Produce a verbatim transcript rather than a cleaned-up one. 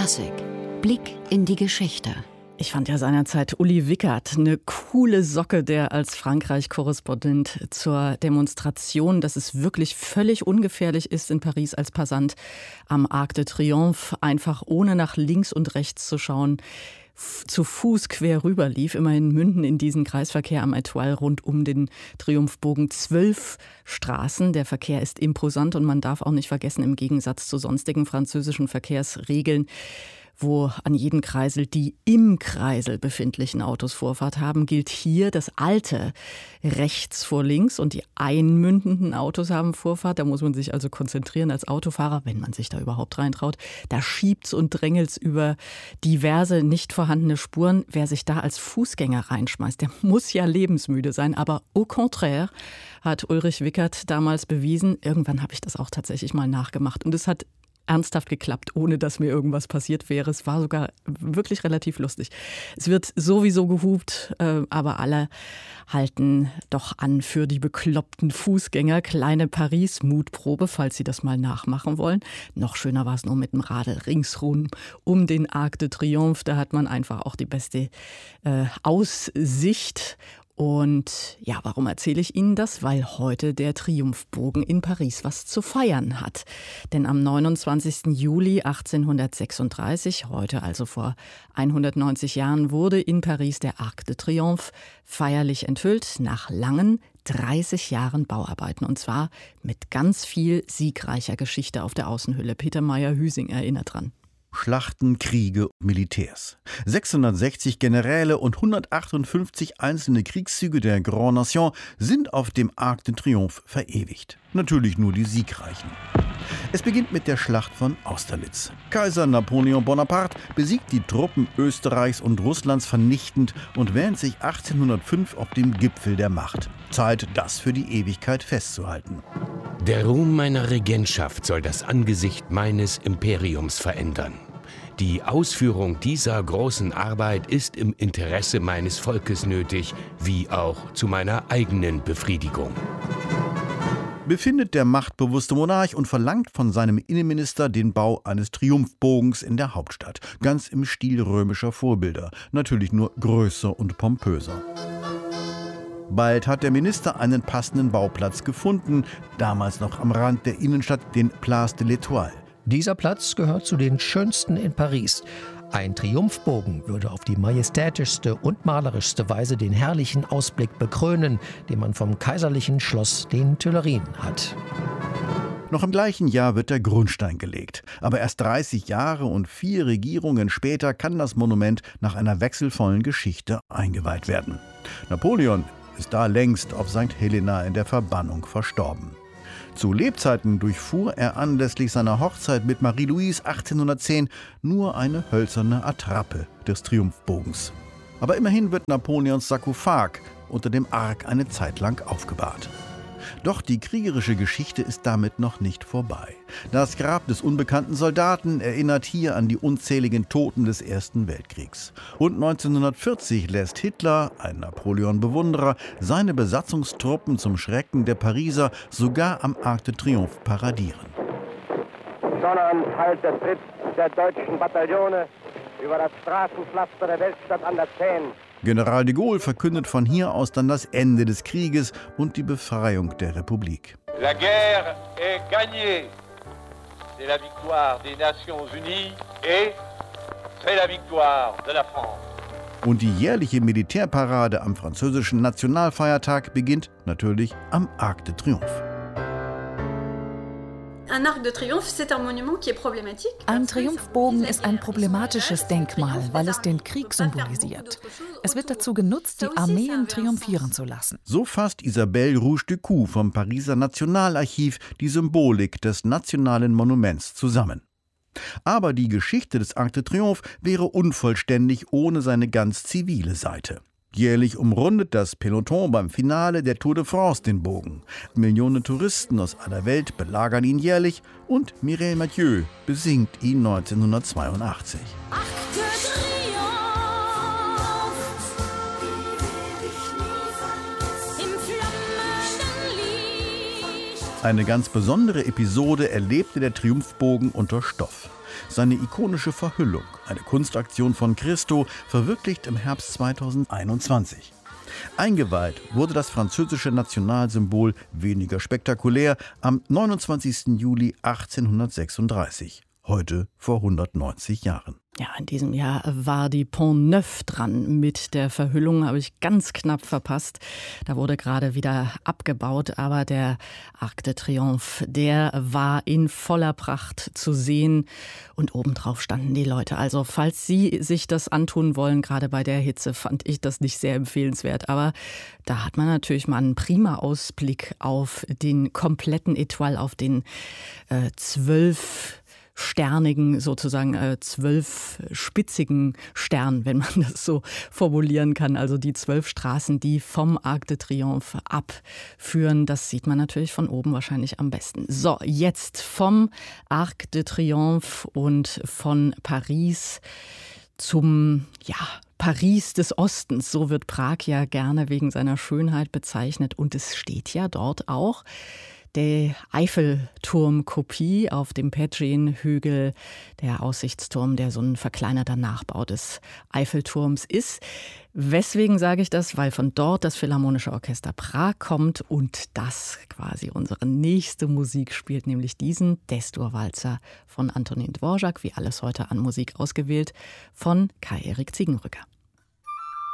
Klassik. Blick in die Geschichte. Ich fand ja seinerzeit Uli Wickert eine coole Socke, der als Frankreich-Korrespondent zur Demonstration, dass es wirklich völlig ungefährlich ist, in Paris als Passant am Arc de Triomphe einfach ohne nach links und rechts zu schauen, zu Fuß quer rüber lief, immerhin münden in diesen Kreisverkehr am Étoile rund um den Triumphbogen zwölf Straßen. Der Verkehr ist imposant und man darf auch nicht vergessen, im Gegensatz zu sonstigen französischen Verkehrsregeln, wo an jedem Kreisel die im Kreisel befindlichen Autos Vorfahrt haben, gilt hier das alte rechts vor links und die einmündenden Autos haben Vorfahrt. Da muss man sich also konzentrieren als Autofahrer, wenn man sich da überhaupt reintraut. Da schiebt's und drängelt's über diverse nicht vorhandene Spuren. Wer sich da als Fußgänger reinschmeißt, der muss ja lebensmüde sein. Aber au contraire hat Ulrich Wickert damals bewiesen. Irgendwann habe ich das auch tatsächlich mal nachgemacht und es hat ernsthaft geklappt, ohne dass mir irgendwas passiert wäre. Es war sogar wirklich relativ lustig. Es wird sowieso gehupt, äh, aber alle halten doch an für die bekloppten Fußgänger. Kleine Paris-Mutprobe, falls Sie das mal nachmachen wollen. Noch schöner war es nur mit dem Radl ringsrum um den Arc de Triomphe. Da hat man einfach auch die beste äh, Aussicht. Und ja, warum erzähle ich Ihnen das? Weil heute der Triumphbogen in Paris was zu feiern hat. Denn am neunundzwanzigsten Juli achtzehnhundertsechsunddreißig, heute also vor hundertneunzig Jahren, wurde in Paris der Arc de Triomphe feierlich enthüllt, nach langen dreißig Jahren Bauarbeiten. Und zwar mit ganz viel siegreicher Geschichte auf der Außenhülle. Peter Meyer-Hüsing erinnert dran. Schlachten, Kriege, Militärs. sechshundertsechzig Generäle und hundertachtundfünfzig einzelne Kriegszüge der Grand Nation sind auf dem Arc de Triomphe verewigt. Natürlich nur die siegreichen. Es beginnt mit der Schlacht von Austerlitz. Kaiser Napoleon Bonaparte besiegt die Truppen Österreichs und Russlands vernichtend und wähnt sich achtzehnhundertfünf auf dem Gipfel der Macht. Zeit, das für die Ewigkeit festzuhalten. Der Ruhm meiner Regentschaft soll das Angesicht meines Imperiums verändern. Die Ausführung dieser großen Arbeit ist im Interesse meines Volkes nötig, wie auch zu meiner eigenen Befriedigung. Befindet der machtbewusste Monarch und verlangt von seinem Innenminister den Bau eines Triumphbogens in der Hauptstadt. Ganz im Stil römischer Vorbilder, natürlich nur größer und pompöser. Bald hat der Minister einen passenden Bauplatz gefunden, damals noch am Rand der Innenstadt, den Place de l'Étoile. Dieser Platz gehört zu den schönsten in Paris. Ein Triumphbogen würde auf die majestätischste und malerischste Weise den herrlichen Ausblick bekrönen, den man vom kaiserlichen Schloss den Tuilerien hat. Noch im gleichen Jahr wird der Grundstein gelegt. Aber erst dreißig Jahre und vier Regierungen später kann das Monument nach einer wechselvollen Geschichte eingeweiht werden. Napoleon ist da längst auf Sankt Helena in der Verbannung verstorben. Zu Lebzeiten durchfuhr er anlässlich seiner Hochzeit mit Marie-Louise achtzehnhundertzehn nur eine hölzerne Attrappe des Triumphbogens. Aber immerhin wird Napoleons Sarkophag unter dem Arc eine Zeit lang aufgebahrt. Doch die kriegerische Geschichte ist damit noch nicht vorbei. Das Grab des unbekannten Soldaten erinnert hier an die unzähligen Toten des Ersten Weltkriegs. Und neunzehnhundertvierzig lässt Hitler, ein Napoleon-Bewunderer, seine Besatzungstruppen zum Schrecken der Pariser sogar am Arc de Triomphe paradieren. Sonnenanfall der Tritt der deutschen Bataillone über das Straßenpflaster der Weltstadt an der Seine. General de Gaulle verkündet von hier aus dann das Ende des Krieges und die Befreiung der Republik. La guerre est gagnée. C'est la victoire des Nations Unies et c'est la victoire de la France. Und die jährliche Militärparade am französischen Nationalfeiertag beginnt natürlich am Arc de Triomphe. Ein Triumphbogen ist ein problematisches Denkmal, weil es den Krieg symbolisiert. Es wird dazu genutzt, die Armeen triumphieren zu lassen. So fasst Isabelle Rouge-Ducoux vom Pariser Nationalarchiv die Symbolik des nationalen Monuments zusammen. Aber die Geschichte des Arc de Triomphe wäre unvollständig ohne seine ganz zivile Seite. Jährlich umrundet das Peloton beim Finale der Tour de France den Bogen. Millionen Touristen aus aller Welt belagern ihn jährlich und Mireille Mathieu besingt ihn neunzehnhundertzweiundachtzig. Eine ganz besondere Episode erlebte der Triumphbogen unter Stoff. Seine ikonische Verhüllung, eine Kunstaktion von Christo, verwirklicht im Herbst zweitausendeinundzwanzig. Eingeweiht wurde das französische Nationalsymbol weniger spektakulär am neunundzwanzigsten Juli achtzehnhundertsechsunddreißig, heute vor hundertneunzig Jahren. Ja, in diesem Jahr war die Pont Neuf dran mit der Verhüllung, habe ich ganz knapp verpasst. Da wurde gerade wieder abgebaut, aber der Arc de Triomphe, der war in voller Pracht zu sehen und obendrauf standen die Leute. Also falls Sie sich das antun wollen, gerade bei der Hitze, fand ich das nicht sehr empfehlenswert. Aber da hat man natürlich mal einen prima Ausblick auf den kompletten Etoile, auf den äh, zwölf sternigen, sozusagen äh, zwölfspitzigen Stern, wenn man das so formulieren kann. Also die zwölf Straßen, die vom Arc de Triomphe abführen. Das sieht man natürlich von oben wahrscheinlich am besten. So, jetzt vom Arc de Triomphe und von Paris zum, ja, Paris des Ostens. So wird Prag ja gerne wegen seiner Schönheit bezeichnet. Und es steht ja dort auch der Eiffelturm-Kopie auf dem Pedřin-Hügel, der Aussichtsturm, der so ein verkleinerter Nachbau des Eiffelturms ist. Weswegen sage ich das? Weil von dort das Philharmonische Orchester Prag kommt und das quasi unsere nächste Musik spielt, nämlich diesen Destur-Walzer von Antonín Dvořák, wie alles heute an Musik ausgewählt, von Kai-Erik Ziegenrücker.